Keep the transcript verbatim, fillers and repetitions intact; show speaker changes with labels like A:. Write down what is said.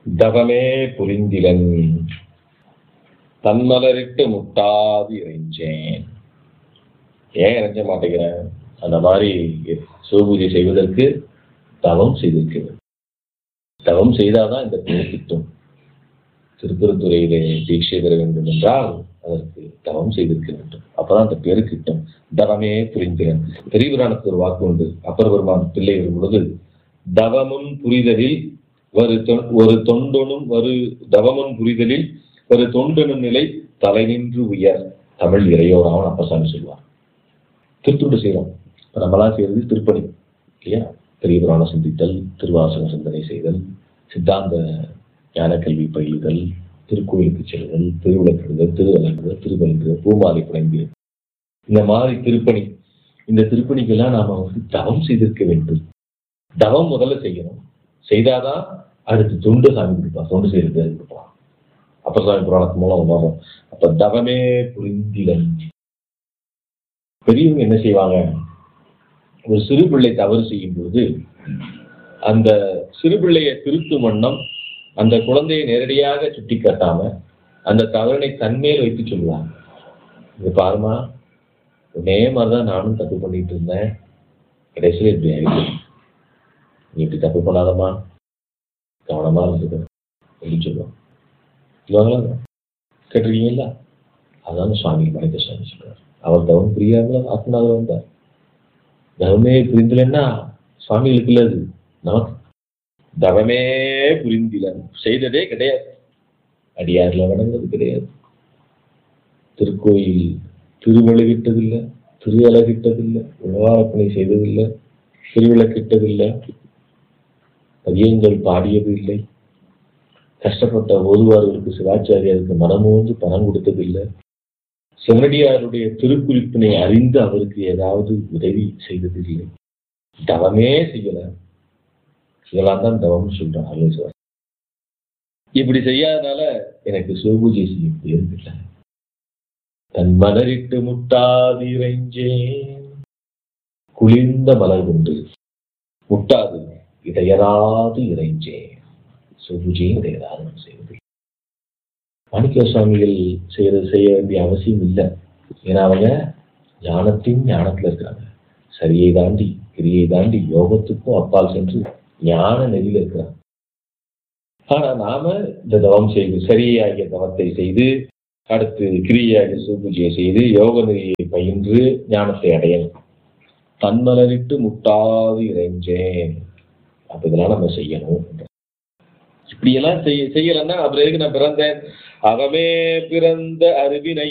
A: தவமே புரிந்திலன் தன்மலரிட்டு முட்டாது இறைஞ்சேன். ஏன் இறைஞ்ச மாட்டேங்கிறேன்? அந்த மாதிரி சிவபூஜை செய்வதற்கு தவம் செய்திருக்கிறது. தவம் செய்தாதான் இந்த பேர் கிட்டும். திருப்பரத்துறையிலே தீட்சை பெற வேண்டும் என்றால் அதற்கு தவம் செய்திருக்க வேண்டும். அப்பதான் அந்த பேரு கிட்டும். தவமே புரிந்திலன். பெரிய புராணத்துக்கு ஒரு வாக்கு உண்டு. அப்பர் பெருமான் பிள்ளை வரும் பொழுது தவமுன் புரிதலில் ஒரு ஒரு தொண்டனும் ஒரு தவமுன் புரிதலில் ஒரு தொண்டனும் நிலை தலை நின்று உயர் தமிழ் இறையோராவன் அப்பசாமி சொல்வார். திருத்துண்டு செய்யலாம். இப்ப நம்மளாம் செய்யறது திருப்பணி இல்லையா? பெரிய புராணம் சிந்தித்தல், திருவாசக சிந்தனை செய்தல், சித்தாந்த ஞான கல்வி பயிலுதல், திருக்கோயிலுக்கு செல்லுதல், திருவிளக்கிடுதல், திருவலங்குதல், திருவலங்குதல், பூமாலை புனைந்து இந்த மாதிரி திருப்பணி. இந்த திருப்பணிக்கெல்லாம் நாம வந்து தவம் செய்திருக்க வேண்டும். தவம் முதல்ல செய்யணும். செய்தாதான் அடுத்து தொண்டு சாமி கொடுப்பா. தொண்டு செய்யறது கொடுப்பான். அப்ப சாமி புராணத்து மூலம் வரும். அப்ப தவமே புரிந்திலன். பெரியவங்க என்ன செய்வாங்க? ஒரு சிறு பிள்ளை தவறு செய்யும் பொழுது அந்த சிறு பிள்ளையை திருத்தும் வண்ணம் அந்த குழந்தையை நேரடியாக சுட்டி காட்டாம அந்த தவறினை தன்மேல் வைத்து சொல்லுவாங்க. இது பாருமா, ஒரே மாதிரிதான் நானும் தப்பு பண்ணிட்டு இருந்தேன், கடைசியில் இப்படி ஆயிடுச்சு, நீ இப்படி தப்பு பண்ணாதம்மா, கவனமா இருந்துக்க அப்படின்னு சொல்லுவாங்க. சொல்லுவாங்களா? கேட்டிருக்கீங்களா? அதான் சுவாமி மனித சுவாமி சொல்றாரு. அவர் தவம் புரியாமல ஆத்மநாதர் வந்தார். தவமே புரிந்திலன்னா சுவாமிகளுக்கு இல்லது, நமக்கு. தவமே புரிந்திலன் செய்ததே கிடையாது. அடியார்ல வணங்குறது கிடையாது. திருக்கோயில் திருவழுகிட்டதில்லை, திரு அலகிட்டதில்லை, உணவாரப்பணி செய்ததில்லை, திருவிளக்கிட்டதில்லை, பதியங்கள் பாடியது இல்லை, கஷ்டப்பட்ட ஓதுவார்களுக்கு சிவாச்சாரியாருக்கு மனமோந்து பணம் கொடுத்ததில்லை, சிவனடியாருடைய திருக்குறிப்பினை அறிந்து அவருக்கு ஏதாவது உதவி செய்ததில்லை. தவமே செய்யல. இதெல்லாம் தான் தவம்னு சொல்றாங்க. இப்படி செய்யாதனால எனக்கு சிவபூஜை செய்ய முடியவில்லை. தன் மலரிட்டு முட்டாது இறைஞ்சேன். குளிர்ந்த மலர் கொண்டு முட்டாது இடையராது இறைஞ்சேன். சிவபூஜையும் இடையராது நான் செய்வது. மாணிக்க சுவாமிகள் செய்யறது செய்ய வேண்டிய அவசியம் இல்லை. ஏன்னா அவங்க ஞானத்தின் ஞானத்துல இருக்கிறாங்க. சரியை தாண்டி கிரியை தாண்டி யோகத்துக்கும் அப்பால் சென்று ஞான நெறியில இருக்கிறாங்க. ஆனா நாம இந்த தவம் செய்து சரியாகிய தவத்தை செய்து அடுத்து கிரியாகிய சிவபூஜையை செய்து யோக நெறியை பயின்று ஞானத்தை அடையணும். தன்மலரிட்டு முட்டாது இறைஞ்சேன். அப்ப இதெல்லாம் நம்ம செய்யணும். இப்படியெல்லாம் செய்ய செய்யலன்னா அப்புறம் எதுக்கு நான் பிறந்தேன்? அவமே பிறந்த அறிவினை